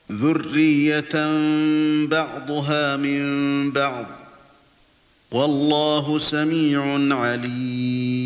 ذُرِّيَّةً بَعْضُهَا مِن بَعْضٍ ۗ وَاللَّهُ سَمِيعٌ عَلِيمٌ.